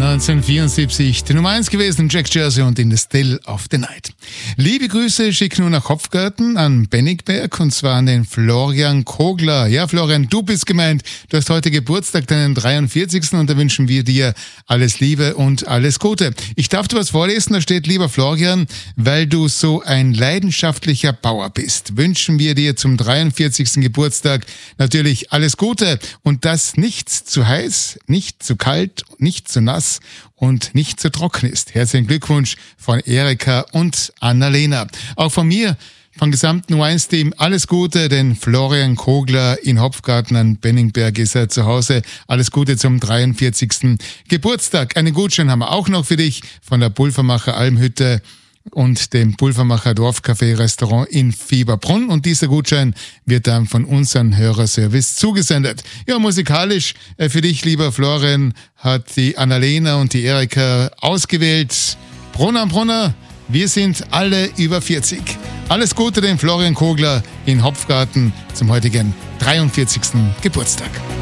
1974 die Nummer 1 gewesen, Jack Jersey und In the Still of the Night. Liebe Grüße schick nun nach Hopfgarten an Bennigberg und zwar an den Florian Kogler. Ja, Florian, du bist gemeint. Du hast heute Geburtstag, deinen 43. und da wünschen wir dir alles Liebe und alles Gute. Ich darf dir was vorlesen, da steht: Lieber Florian, weil du so ein leidenschaftlicher Bauer bist, wünschen wir dir zum 43. Geburtstag natürlich alles Gute und das nicht zu heiß, nicht zu kalt, nicht zu nass und nicht zu trocken ist. Herzlichen Glückwunsch von Erika und Annalena. Auch von mir, vom gesamten U1-Team, alles Gute, denn Florian Kogler in Hopfgarten an Benningberg ist er zu Hause. Alles Gute zum 43. Geburtstag. Einen Gutschein haben wir auch noch für dich von der Pulvermacher Almhütte und dem Pulvermacher Dorfcafé-Restaurant in Fieberbrunn. Und dieser Gutschein wird dann von unserem Hörerservice zugesendet. Ja, musikalisch für dich, lieber Florian, hat die Annalena und die Erika ausgewählt. Brunner am Brunner, wir sind alle über 40. Alles Gute dem Florian Kogler in Hopfgarten zum heutigen 43. Geburtstag.